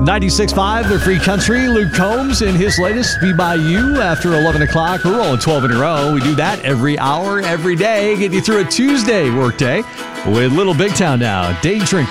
96.5, the Free Country. Luke Combs in his latest Be By You after 11 o'clock. We're rolling 12 in a row. We do that every hour, every day. Get you through a Tuesday workday with Little Big Town now. Day Drinker.